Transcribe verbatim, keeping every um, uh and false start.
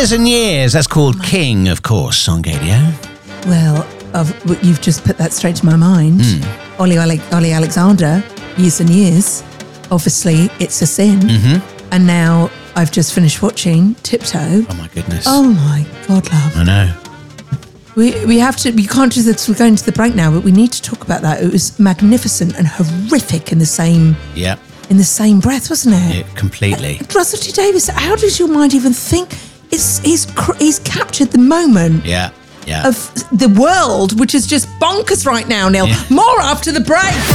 Years and Years. That's called King, of course, on Gadio. Well, I've, you've just put that straight to my mind. Mm. Ollie, Ollie, Ollie Alexander, Years and Years. Obviously, It's a Sin. Mm-hmm. And now I've just finished watching Tiptoe. Oh, my goodness. Oh, my God, love. I know. We we have to, we can't do this, we're going to the break now, but we need to talk about that. It was magnificent and horrific in the same Yeah. in the same breath, wasn't it? Yeah, completely. Russell T Davies, how does your mind even think? It's, he's, cr- he's captured the moment Yeah. Yeah. of the world, which is just bonkers right now, Neil. Yeah. More after the break.